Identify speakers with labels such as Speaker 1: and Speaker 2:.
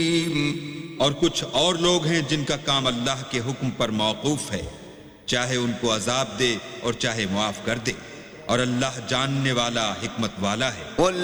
Speaker 1: और कुछ और लोग हैं जिनका काम अल्लाह के हुक्म पर मौकूफ है, चाहे उनको अजाब दे और चाहे मुआफ कर दे, और अल्लाह जानने वाला हिकमत वाला है।